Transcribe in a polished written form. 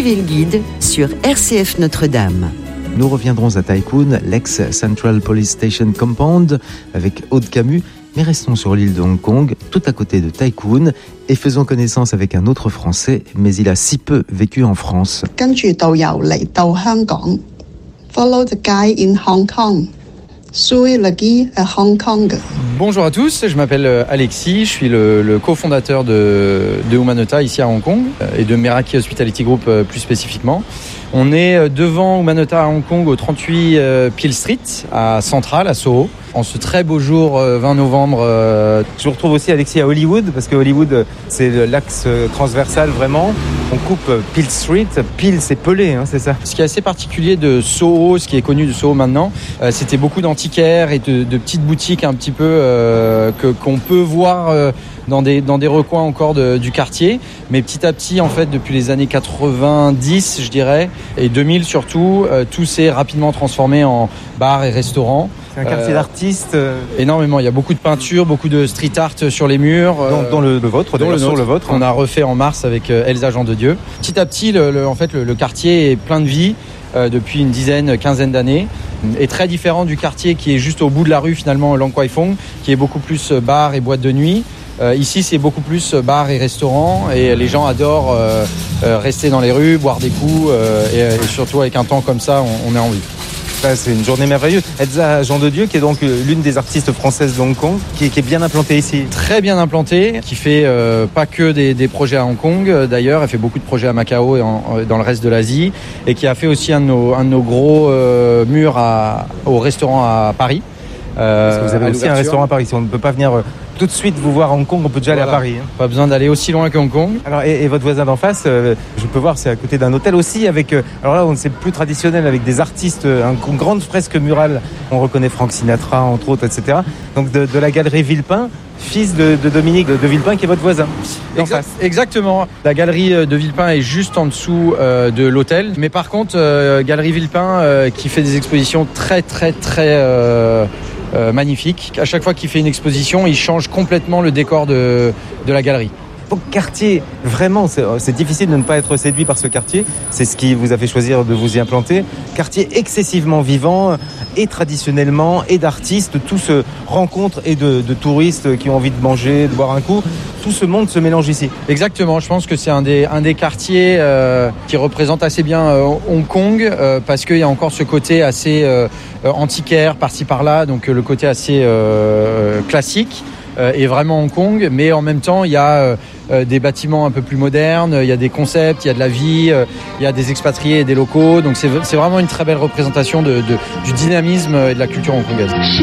Suivez le guide sur RCF Notre-Dame. Nous reviendrons à Tai Kwun, l'ex-Central Police Station Compound, avec Aude Camus, mais restons sur l'île de Hong Kong, tout à côté de Tai Kwun, et faisons connaissance avec un autre Français, mais il a si peu vécu en France. 跟住導遊嚟到香港 ，follow the guy in Hong Kong, suivre le guide à Hong Kong. Bonjour à tous, je m'appelle Alexis, je suis le cofondateur de Humanota ici à Hong Kong et de Meraki Hospitality Group plus spécifiquement. On est devant Humanota à Hong Kong au 38 Peel Street à Central, à Soho. En ce très beau jour 20 novembre. Je vous retrouve aussi Alexis à Hollywood, parce que Hollywood c'est l'axe transversal vraiment. On coupe Peel Street, Peel c'est pelé, hein, c'est ça. Ce qui est assez particulier de Soho, ce qui est connu de Soho maintenant, c'était beaucoup d'antiquaires et de petites boutiques un petit peu qu'on peut voir dans des recoins encore du quartier. Mais petit à petit, en fait, depuis les années 90, je dirais, et 2000 surtout, tout s'est rapidement transformé en bars et restaurants. C'est un quartier d'artistes. Énormément. Il y a beaucoup de peintures, beaucoup de street art sur les murs. Dont le vôtre, dont le vôtre. On a refait en mars avec Elsa Jean de Dieu. Petit à petit, le quartier est plein de vie depuis une quinzaine d'années. Et très différent du quartier qui est juste au bout de la rue, finalement, Long Kwai Fong, qui est beaucoup plus bar et boîte de nuit. Ici, c'est beaucoup plus bar et restaurant, et les gens adorent rester dans les rues, boire des coups, et surtout avec un temps comme ça, on a envie. Ça, c'est une journée merveilleuse. Elsa Jean de Dieu, qui est donc l'une des artistes françaises de Hong Kong, qui est bien implantée ici. Très bien implantée, qui fait pas que des projets à Hong Kong, d'ailleurs, elle fait beaucoup de projets à Macao et dans le reste de l'Asie, et qui a fait aussi un de nos gros murs au restaurant à Paris. Parce que vous avez aussi un restaurant à Paris. Si on ne peut pas venir tout de suite vous voir à Hong Kong, on peut déjà aller à Paris. Hein. Pas besoin d'aller aussi loin que Hong Kong. Alors, et votre voisin d'en face, je peux voir, c'est à côté d'un hôtel aussi, avec, alors là, c'est plus traditionnel, avec des artistes, une grande fresque murale. On reconnaît Frank Sinatra, entre autres, etc. Donc de la galerie Villepin, fils de Dominique de Villepin, qui est votre voisin. Exactement. La galerie de Villepin est juste en dessous de l'hôtel. Mais par contre, galerie Villepin qui fait des expositions très, très, très magnifiques. À chaque fois qu'il fait une exposition, il change complètement le décor de la galerie. Donc quartier, vraiment, c'est difficile de ne pas être séduit par ce quartier. C'est ce qui vous a fait choisir de vous y implanter. Quartier excessivement vivant, et traditionnellement, et d'artistes. Tout se rencontre, et de touristes qui ont envie de manger, de boire un coup. Tout ce monde se mélange ici. Exactement, je pense que c'est un des quartiers qui représente assez bien Hong Kong, parce qu'il y a encore ce côté assez antiquaire, par-ci par-là, donc le côté assez classique. Et vraiment Hong Kong, mais en même temps il y a des bâtiments un peu plus modernes, il y a des concepts, il y a de la vie, il y a des expatriés et des locaux, donc c'est vraiment une très belle représentation du dynamisme et de la culture hongkongaise.